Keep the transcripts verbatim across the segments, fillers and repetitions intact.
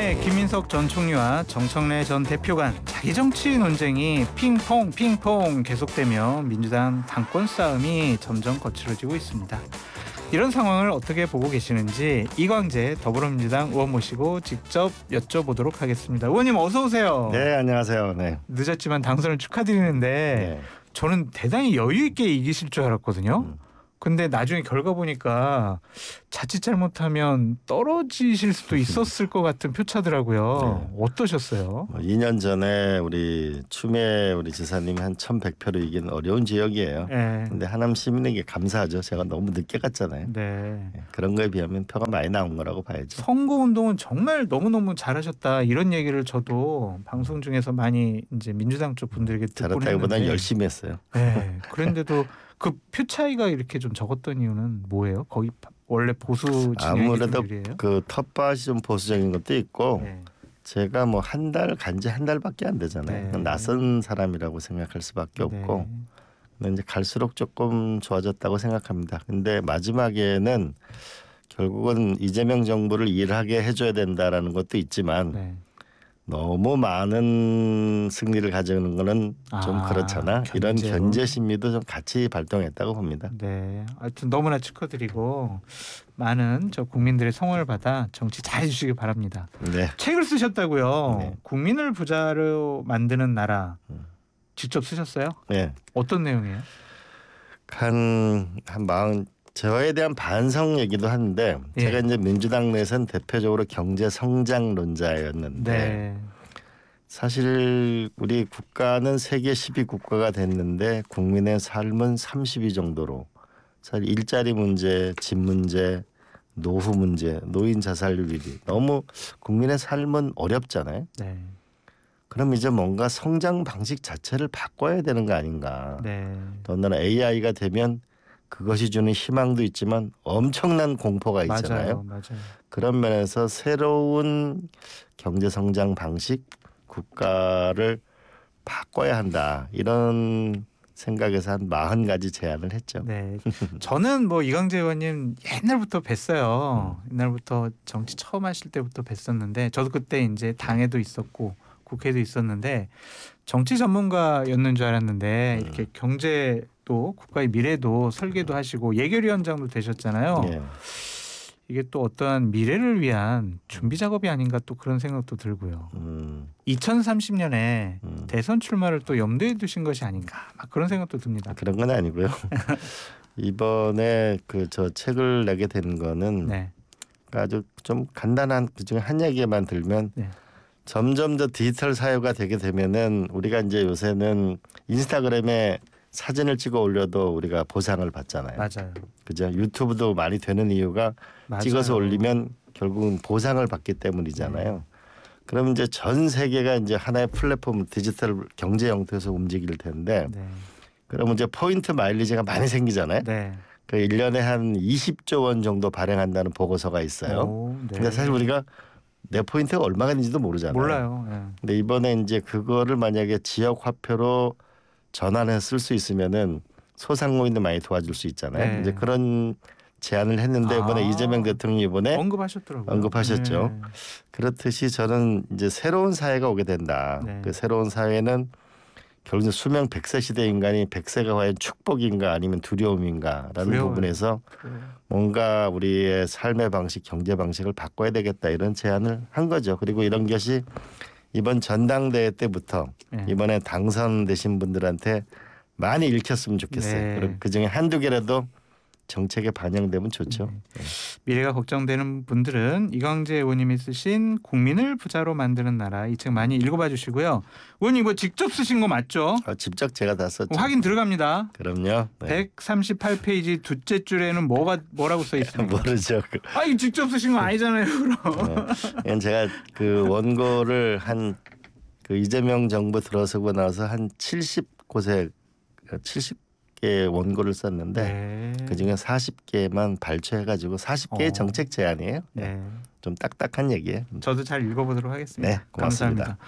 네, 김민석 전 총리와 정청래 전 대표 간 자기 정치 논쟁이 핑퐁 핑퐁 계속되며 민주당 당권 싸움이 점점 거칠어지고 있습니다. 이런 상황을 어떻게 보고 계시는지 이광재 더불어민주당 의원 모시고 직접 여쭤보도록 하겠습니다. 의원님 어서 오세요. 네, 안녕하세요. 네. 늦었지만 당선을 축하드리는데 네. 저는 대단히 여유 있게 이기실 줄 알았거든요. 음. 근데 나중에 결과 보니까 자칫 잘못하면 떨어지실 수도 있었을 것 같은 표차더라고요. 네. 어떠셨어요? 뭐 이 년 전에 우리 추미애 우리 지사님이 한 천백 표로 이긴 어려운 지역이에요. 네. 근데 하남 시민에게 감사하죠. 제가 너무 늦게 갔잖아요. 네. 네. 그런 거에 비하면 표가 많이 나온 거라고 봐야죠. 선거운동은 정말 너무너무 잘하셨다. 이런 얘기를 저도 방송 중에서 많이 이제 민주당 쪽 분들에게 듣곤 했는데. 잘했다기보다는 열심히 했어요. 네. 그런데도 그 표 차이가 이렇게 좀 적었던 이유는 뭐예요? 거기 원래 보수 진영이 아무래도 좀 유리해요? 그 텃밭이 좀 보수적인 것도 있고 네. 제가 뭐 한 달 간지 한 달밖에 안 되잖아요. 네. 낯선 사람이라고 생각할 수밖에 없고 네. 근데 이제 갈수록 조금 좋아졌다고 생각합니다. 근데 마지막에는 결국은 이재명 정부를 일하게 해줘야 된다라는 것도 있지만 네. 너무 많은 승리를 가져오는 거는 좀 아, 그렇잖아. 견제로. 이런 견제 심리도 좀 같이 발동했다고 봅니다. 네, 하여튼 너무나 축하드리고 많은 저 국민들의 성원을 받아 정치 잘 해주시기 바랍니다. 네. 책을 쓰셨다고요. 네. 국민을 부자로 만드는 나라 음. 직접 쓰셨어요? 네. 어떤 내용이에요? 한한 마흔 저에 대한 반성 얘기도 하는데 예. 제가 이제 민주당 내에서는 대표적으로 경제 성장론자였는데 네. 사실 우리 국가는 세계 십 위 국가가 됐는데 국민의 삶은 삼십 위 정도로 사실 일자리 문제, 집 문제, 노후 문제, 노인 자살률이 너무 국민의 삶은 어렵잖아요. 네. 그럼 이제 뭔가 성장 방식 자체를 바꿔야 되는 거 아닌가. 네. 더군다나 에이아이가 되면 그것이 주는 희망도 있지만 엄청난 공포가 있잖아요. 맞아요, 맞아요. 그런 면에서 새로운 경제 성장 방식, 국가를 바꿔야 한다. 이런 생각에서 한 마흔 가지 제안을 했죠. 네, 저는 뭐 이광재 의원님 옛날부터 뵀어요. 음. 옛날부터 정치 처음 하실 때부터 뵀었는데 저도 그때 이제 당에도 있었고 국회도 있었는데 정치 전문가였는 줄 알았는데 음. 이렇게 경제도 국가의 미래도 설계도 하시고 예결위원장도 되셨잖아요. 예. 이게 또 어떠한 미래를 위한 준비 작업이 아닌가 또 그런 생각도 들고요. 음. 이천삼십 년에 음. 대선 출마를 또 염두에 두신 것이 아닌가 막 그런 생각도 듭니다. 그런 건 아니고요. 이번에 그 저 책을 내게 된 거는 네. 아주 좀 간단한 그중에 한 얘기만 들면 네. 점점 더 디지털 사회가 되게 되면은 우리가 이제 요새는 인스타그램에 사진을 찍어 올려도 우리가 보상을 받잖아요. 맞아요. 그죠? 유튜브도 많이 되는 이유가 맞아요. 찍어서 올리면 결국은 보상을 받기 때문이잖아요. 네. 그럼 이제 전 세계가 이제 하나의 플랫폼 디지털 경제 형태에서 움직일 텐데 네. 그럼 이제 포인트 마일리지가 많이 생기잖아요. 네. 그 일 년에 한 이십조 원 정도 발행한다는 보고서가 있어요. 오, 네. 근데 사실 우리가 내 포인트가 얼마가 있는지도 모르잖아요. 몰라요. 네. 근데 이번에 이제 그거를 만약에 지역 화폐로 전환해서 쓸 수 있으면은 소상공인도 많이 도와줄 수 있잖아요. 네. 이제 그런 제안을 했는데 이번에 아, 이재명 대통령이 이번에 언급하셨더라고요. 언급하셨죠. 네. 그렇듯이 저는 이제 새로운 사회가 오게 된다. 네. 그 새로운 사회는 결국 수명 백 세 시대 인간이 백 세가 과연 축복인가 아니면 두려움인가라는 두려워요. 부분에서 그래요. 뭔가 우리의 삶의 방식, 경제 방식을 바꿔야 되겠다 이런 제안을 한 거죠. 그리고 이런 것이 이번 전당대회 때부터 네. 이번에 당선되신 분들한테 많이 읽혔으면 좋겠어요. 네. 그리고 그중에 한두 개라도 정책에 반영되면 좋죠. 네. 미래가 걱정되는 분들은 이광재 의원님이 쓰신 국민을 부자로 만드는 나라 이 책 많이 읽어봐 주시고요. 의원님 이거 직접 쓰신 거 맞죠? 아, 직접 제가 다 썼죠. 확인 들어갑니다. 그럼요. 네. 백삼십팔 페이지 두째 줄에는 뭐가 뭐라고 써 있습니까? 모르죠. 아 이거 직접 쓰신 거 아니잖아요, 그럼. 네. 제가 그 원고를 한 그 이재명 정부 들어서고 나서 한 칠십 곳에 칠십 개 원고를 썼는데 네. 그중에 사십 개만 발췌해가지고 사십 개의 어. 정책 제안이에요. 네. 좀 딱딱한 얘기예요. 저도 잘 읽어보도록 하겠습니다. 네, 고맙습니다. 감사합니다.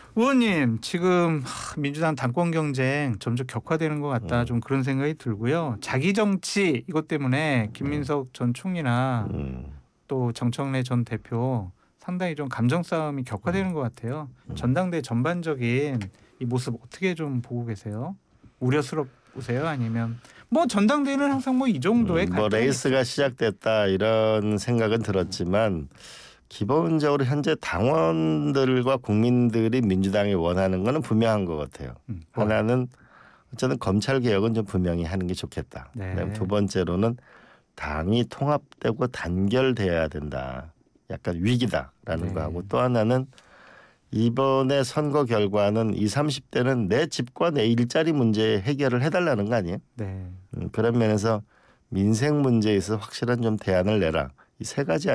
의원님 지금 민주당 당권 경쟁 점점 격화되는 것 같다. 음. 좀 그런 생각이 들고요. 자기 정치 이것 때문에 김민석 전 총리나 음. 또 정청래 전 대표 상당히 좀 감정 싸움이 격화되는 것 같아요. 전당대 전반적인 이 모습 어떻게 좀 보고 계세요? 우려스럽으세요? 아니면 뭐 전당대회는 항상 뭐 이 정도의 음, 뭐 갈등은 레이스가 시작됐다 이런 생각은 들었지만 기본적으로 현재 당원들과 국민들이 민주당이 원하는 거는 분명한 것 같아요. 음, 뭐요? 하나는 어쨌든 검찰 개혁은 좀 분명히 하는 게 좋겠다. 네. 그다음에 두 번째로는 당이 통합되고 단결돼야 된다. 약간 위기다라는 네. 거하고 또 하나는 이번에 선거 결과는 이십, 삼십 대는 내 집과 내 일자리 문제 해결을 해달라는 거 아니에요? 네. 음, 그런 면에서 민생 문제에서 확실한 좀 대안을 내라. 이 세 가지